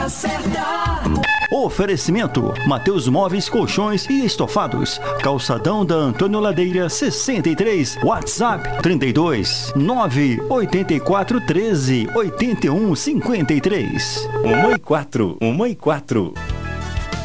Oferecimento: Mateus Móveis, Colchões e Estofados, Calçadão da Antônio Ladeira 63, WhatsApp 32 984 13 81 53. 1 e 4.